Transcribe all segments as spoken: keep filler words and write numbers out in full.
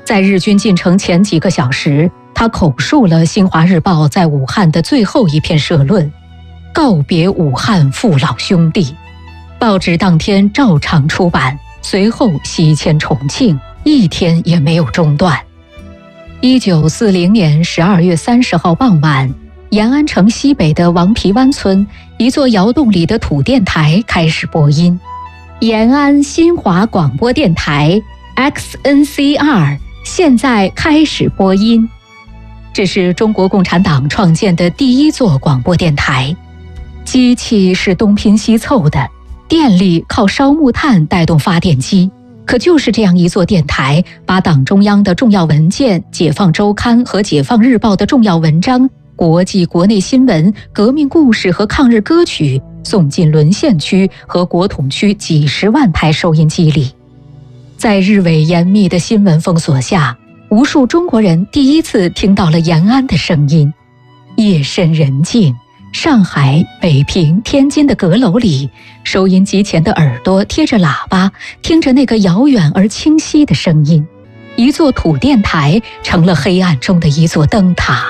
在日军进城前几个小时，他口述了新华日报在武汉的最后一篇社论，告别武汉父老兄弟。报纸当天照常出版，随后西迁重庆，一天也没有中断。一九四零年十二月三十号傍晚，延安城西北的王皮湾村一座窑洞里的土电台开始播音。延安新华广播电台 X N C 二 现在开始播音。这是中国共产党创建的第一座广播电台。机器是东拼西凑的，电力靠烧木炭带动发电机。可就是这样一座电台，把党中央的重要文件、解放周刊和解放日报的重要文章、国际国内新闻、革命故事和抗日歌曲送进沦陷区和国统区几十万台收音机里。在日伪严密的新闻封锁下，无数中国人第一次听到了延安的声音。夜深人静，上海、北平、天津的阁楼里，收音机前的耳朵贴着喇叭，听着那个遥远而清晰的声音。一座土电台成了黑暗中的一座灯塔。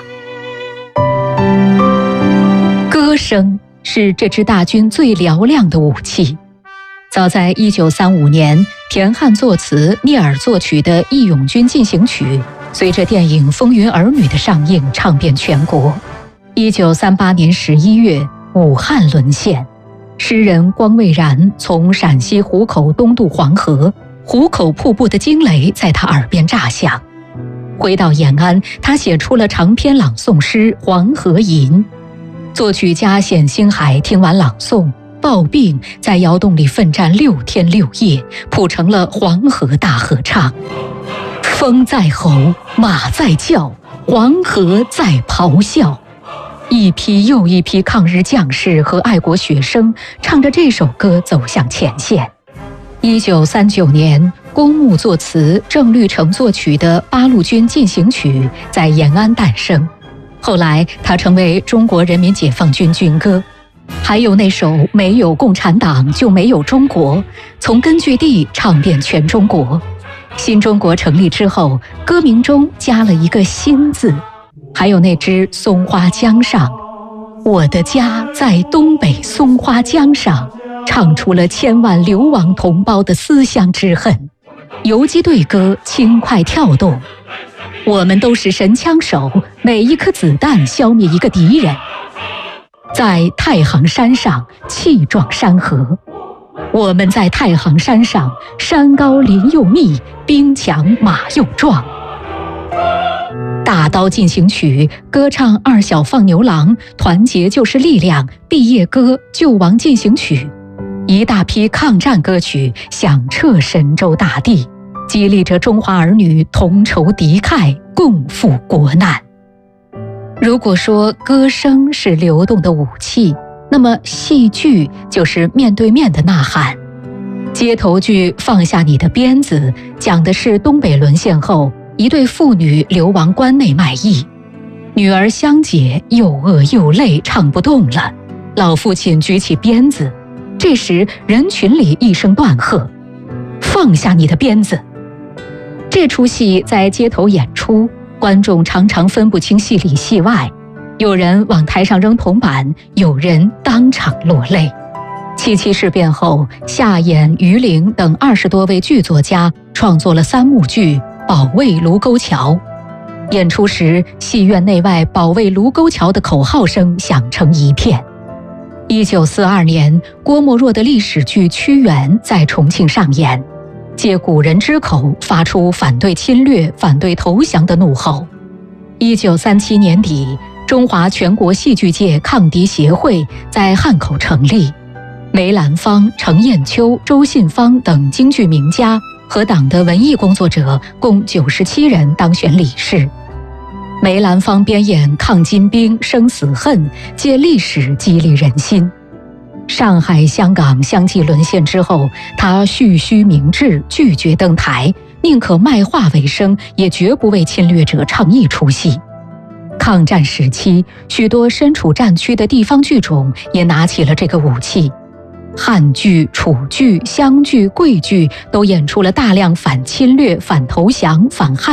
歌声是这支大军最嘹亮的武器。早在一九三五年，田汉作词，聂耳作曲的《义勇军进行曲》，随着电影《风云儿女》的上映，唱遍全国。一九三八年十一月，武汉沦陷，诗人光蔚然从陕西湖口东渡黄河，湖口瀑布的惊雷在他耳边炸响。回到延安，他写出了长篇朗诵诗《黄河吟》。作曲家冼星海听完朗诵，抱病在窑洞里奋战六天六夜，谱成了《黄河大合唱》。风在吼，马在叫，黄河在咆哮。一批又一批抗日将士和爱国学生唱着这首歌走向前线。一九三九年，龚木作词，郑律成作曲的《八路军进行曲》在延安诞生。后来，它成为中国人民解放军军歌。还有那首《没有共产党就没有中国》，从根据地唱遍全中国。新中国成立之后，歌名中加了一个“新”字。还有那支《松花江上》，我的家在东北松花江上，唱出了千万流亡同胞的思乡之恨。游击队歌轻快跳动，我们都是神枪手，每一颗子弹消灭一个敌人。在太行山上，气壮山河。我们在太行山上，山高林又密，兵强马又壮。大刀进行曲歌唱二小放牛郎，团结就是力量，毕业歌救亡进行曲。一大批抗战歌曲响彻神州大地，激励着中华儿女同仇敌忾，共赴国难。如果说歌声是流动的武器，那么戏剧就是面对面的呐喊。街头剧《放下你的鞭子》讲的是东北沦陷后一对妇女流亡关内卖艺，女儿香姐又饿又累，唱不动了，老父亲举起鞭子，这时人群里一声断喝：“放下你的鞭子！”这出戏在街头演出，观众常常分不清戏里戏外，有人往台上扔铜板，有人当场落泪。七七事变后，夏衍、于玲等二十多位剧作家创作了三幕剧保卫卢沟桥。演出时，戏院内外保卫卢沟桥的口号声响成一片。一九四二年，郭沫若的历史剧《屈原》在重庆上演，借古人之口发出反对侵略、反对投降的怒吼。一九三七年底，中华全国戏剧界抗敌协会在汉口成立，梅兰芳、程砚秋、周信芳等京剧名家和党的文艺工作者共九十七人当选理事。梅兰芳编演《抗金兵生死恨》，借历史激励人心。上海、香港相继沦陷之后，他蓄须明志，拒绝登台，宁可卖画为生，也绝不为侵略者唱一出戏。抗战时期，许多身处战区的地方剧种也拿起了这个武器。汉剧、楚剧、湘剧、桂剧都演出了大量反侵略、反投降、反汉